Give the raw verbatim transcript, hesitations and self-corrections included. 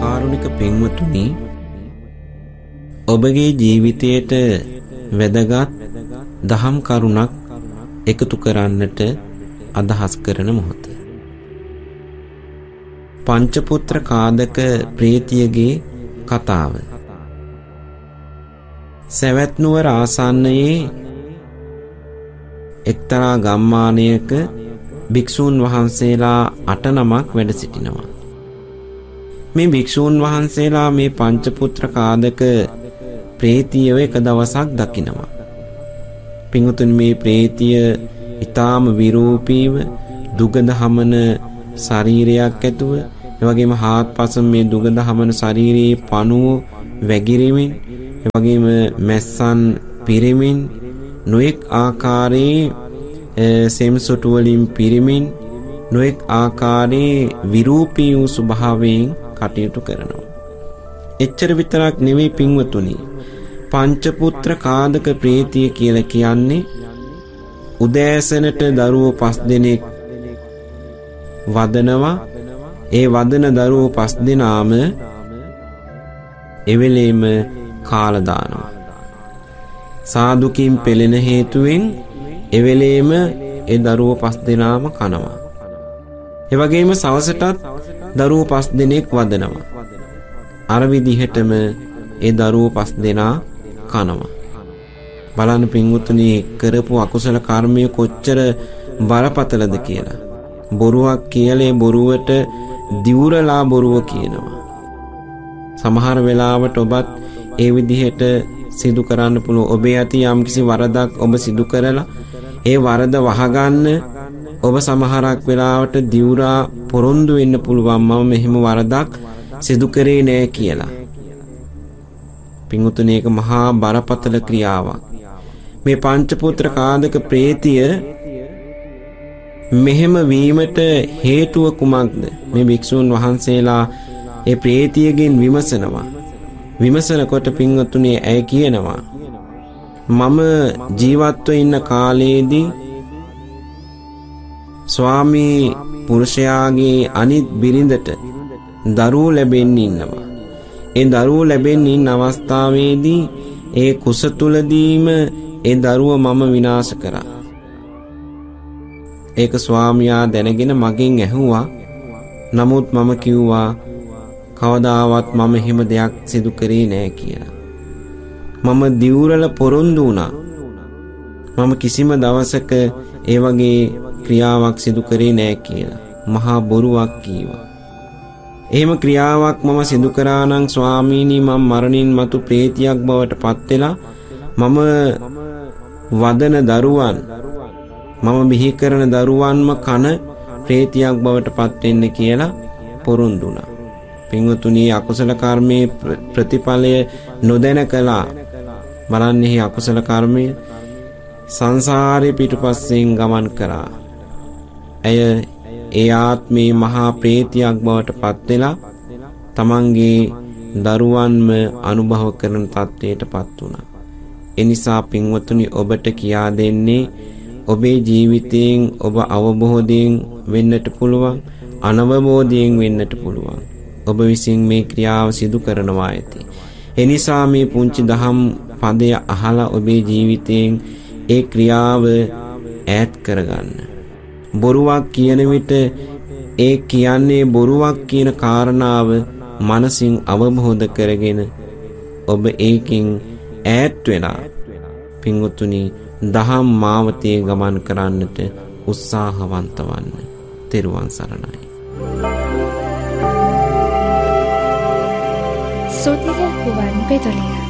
කාරුණික පින්වතුනි, ඔබගේ ජීවිතයට වැදගත් දහම් කරුණක් එකතු කරන්නට අදහස් කරන මොහොත. පංචපුත්‍ර කාදක ප්‍රේතියගේ කතාව. සවැත් නුවර ආසන්නයේ එක්තරා ගම්මානයක භික්ෂූන් වහන්සේලා අට නමක් වැඩ සිටිනවා. මේ භික්ෂූන් වහන්සේලා මේ පංචපුත්‍ර කාදක ප්‍රේතියව එක දවසක් දකිනවා. පින්වතුනි, මේ ප්‍රේතිය ඊටාම විරූපීව දුගඳ හමන ශරීරයක් ඇතුව, එවැගේම හාත්පස මේ දුගඳ හමන ශරීරයේ පණුව වැగిරෙමින්, එවැගේම මැස්සන් පිරෙමින්, නොඑක් ආකාරයේ සෙම්සොටු වලින් පිරෙමින්, නොඑක් ආකාරයේ විරූපී වූ ස්වභාවයෙන් කටයුතු කරනවා. එච්චර විතරක් නෙවෙයි පින්වතුනි, පංචපුත්‍ර කාදක ප්‍රේතිය කියලා කියන්නේ උදෑසනට දරුවෝ පස් දෙනෙක් වදනවා. ඒ වදන දරුවෝ පස් දෙනාම එවෙලෙම කාලා දානවා. සාදුකින් පෙළෙන හේතුවෙන් එවෙලෙම ඒ දරුවෝ පස් දෙනාම කනවා. ඒ වගේම සවසටත් දරුවෝ පස් දෙනෙක් වදනවා. අර විදිහටම ඒ දරුවෝ පස් දෙනා කනවා. බලන්න පින්වතුනි, කරපු අකුසල කර්මය කොච්චර බරපතලද කියලා. බොරුවක් කියලා බොරුවට දිවුරලා බොරුව කියනවා. සමහර වෙලාවට ඔබත් ඒ විදිහට සිදු කරන්න පුළුවන්. ඔබේ අති යම්කිසි වරදක් ඔබ සිදු කරලා ඒ වරද වහගන්න ඔබ සමහරක් වෙලාවට දිවුරා පොරොන්දු වෙන්න පුළුවන්, මම මෙහෙම වරදක් සිදු කරේ නෑ කියලා. පින්වතුනි, ඒක මහා බරපතල ක්‍රියාවක්. මේ පංචපුත්‍ර කාදක ප්‍රේතිය මෙහෙම වීමට හේතුව කුමක්ද? මේ භික්ෂූන් වහන්සේලා ඒ ප්‍රේතියගෙන් විමසනවා. විමසනකොට පින්වතුනි, ඇය කියනවා, මම ජීවත්ව ඉන්න කාලයේදී ස්වාමී පුරුෂයාගේ අනිත් බිරිඳට දරුවෝ ලැබෙන්න ඉන්නවා. ඒ දරුවෝ ලැබෙන්න ඉන්න අවස්ථාවේදී ඒ කුස තුලදීම ඒ දරුව මම විනාශ කරා. ඒක ස්වාමියා දැනගෙන මගෙන් ඇහුවා. නමුත් මම කිව්වා කවදාවත් මම එහෙම දෙයක් සිදු කරේ නෑ කියලා. මම දිවුරල පොරොන්දු වුණා. මම කිසිම දවසක ඒ වගේ ක්‍රියාවක් සිදු කරේ නෑ කියලා. මහා බොරුවක් කීවා. එහෙම ක්‍රියාවක් මම සිදු කරා නම් ස්වාමීනි, මම මරණින් මතු ප්‍රේතියක් බවට පත් වෙලා මම වදන දරුවන්, මම බිහි කරන දරුවන්ම කන ප්‍රේතියක් බවට පත් වෙන්න කියලා පොරොන්දු වුණා. පින්වතුනි, අකුසල කර්මයේ ප්‍රතිඵලය නොදැන කළා. බලන්නේ අකුසල කර්මය සංසාරේ පිටුපස්සෙන් ගමන් කරා. ඇය ඒ ආත්මේ මහා ප්‍රේතියක් බවට පත් වෙලා තමන්ගේ දරුවන්ම අනුභව කරන තත්ත්වයට පත් වුණා. එනිසා පින්වතුනි, ඔබට කියා දෙන්නේ, ඔබේ ජීවිතයෙන් ඔබ අවබෝධයෙන් වෙන්නට පුළුවන්, අනවබෝධයෙන් වෙන්නට පුළුවන්. ඔබ විසින් මේ ක්‍රියාව සිදු කරනවා ඇති. එනිසා මේ පුංචි දහම් පදය අහලා ඔබේ ජීවිතයෙන් ඒ ක්‍රියාව ඈත් කරගන්න. බොරුවක් කියන විට ඒ කියන්නේ බොරුවක් කියන කාරණාව මනසින් අවබෝධ කරගෙන ඔබ ඒකින් ඈත් වෙලා පින්වතුනි, දහම් මාවතේ ගමන් කරන්නට උත්සාහවන්ත වන්න. තෙරුවන් සරණයි. සුතිල ගුවන් විදුලිය